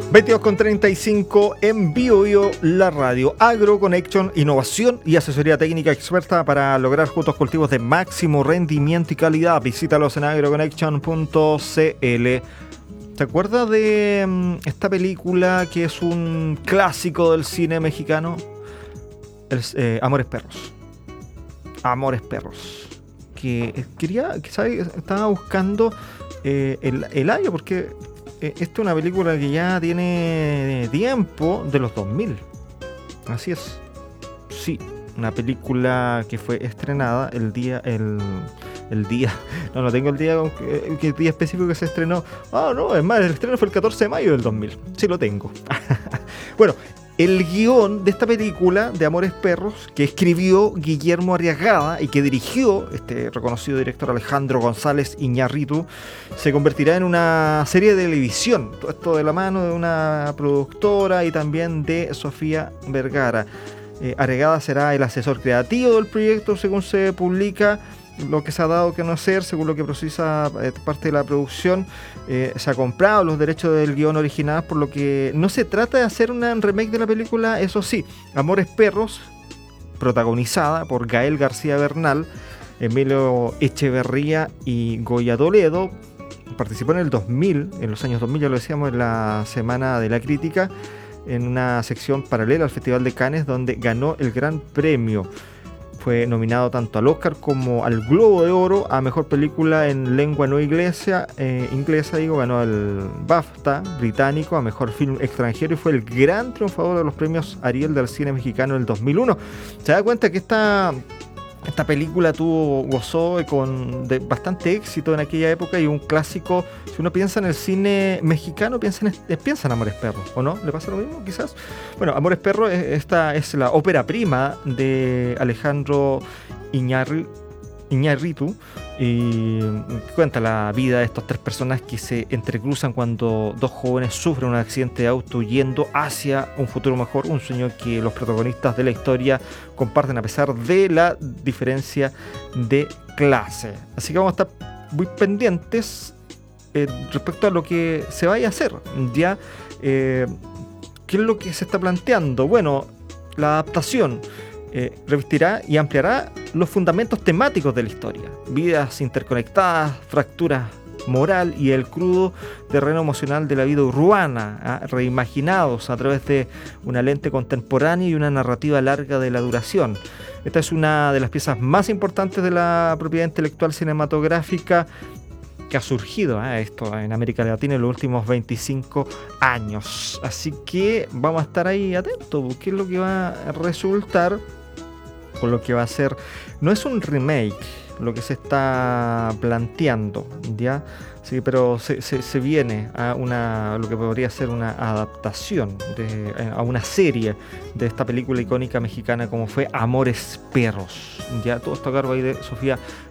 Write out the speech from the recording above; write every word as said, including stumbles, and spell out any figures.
veintidós con treinta y cinco en BioBio, la radio AgroConnection, innovación y asesoría técnica experta para lograr juntos cultivos de máximo rendimiento y calidad. Visítalos en agroconnection punto c l. ¿Te acuerdas de um, esta película que es un clásico del cine mexicano? El, eh, Amores Perros. Amores Perros. Que eh, quería, que ¿sabes? Estaba buscando eh, el, el año porque eh, esta es una película que ya tiene tiempo, de los dos mil. Así es. Sí, una película que fue estrenada el día, el, el día, no, no tengo el día, que el día específico que se estrenó. Ah, no, es más, el estreno fue el catorce de mayo del dos mil. Sí, lo tengo. Bueno, el guión de esta película de Amores Perros, que escribió Guillermo Arriagada y que dirigió este reconocido director Alejandro González Iñárritu, se convertirá en una serie de televisión. Todo esto de la mano de una productora y también de Sofía Vergara. Eh, Arriagada será el asesor creativo del proyecto, según se publica. Lo que se ha dado a conocer, según lo que precisa eh, parte de la producción, eh, se ha comprado los derechos del guión original, por lo que no se trata de hacer una remake de la película. Eso sí, Amores Perros, protagonizada por Gael García Bernal, Emilio Echeverría y Goya Toledo, participó en el dos mil, en los años dos mil, ya lo decíamos, en la Semana de la Crítica, en una sección paralela al Festival de Cannes, donde ganó el Gran Premio. Fue nominado tanto al Oscar como al Globo de Oro a Mejor Película en Lengua No Inglesa, eh, inglesa digo, ganó el BAFTA británico a Mejor Film Extranjero y fue el gran triunfador de los premios Ariel del cine mexicano en el dos mil uno. Se da cuenta que esta, esta película tuvo, gozó con de bastante éxito en aquella época y un clásico. Si uno piensa en el cine mexicano, piensa en, piensa en Amores Perros, ¿o no? ¿Le pasa lo mismo quizás? Bueno, Amores Perros, esta es la ópera prima de Alejandro Iñárritu, Iñárritu, y cuenta la vida de estos tres personas que se entrecruzan cuando dos jóvenes sufren un accidente de auto yendo hacia un futuro mejor, un sueño que los protagonistas de la historia comparten a pesar de la diferencia de clase. Así que vamos a estar muy pendientes eh, respecto a lo que se vaya a hacer. Ya, eh, ¿qué es lo que se está planteando? Bueno, la adaptación Eh, revestirá y ampliará los fundamentos temáticos de la historia. Vidas interconectadas, fracturas moral y el crudo terreno emocional de la vida urbana, ¿eh? reimaginados a través de una lente contemporánea y una narrativa larga de la duración. Esta es una de las piezas más importantes de la propiedad intelectual cinematográfica que ha surgido ¿eh? esto en América Latina en los últimos veinticinco años. Así que vamos a estar ahí atentos, qué es lo que va a resultar con lo que va a ser. No es un remake lo que se está planteando, ¿ya? Sí, pero se, se, se viene a una, lo que podría ser una adaptación de, a una serie de esta película icónica mexicana como fue Amores Perros. Ya todo está a cargo ahí de Sofía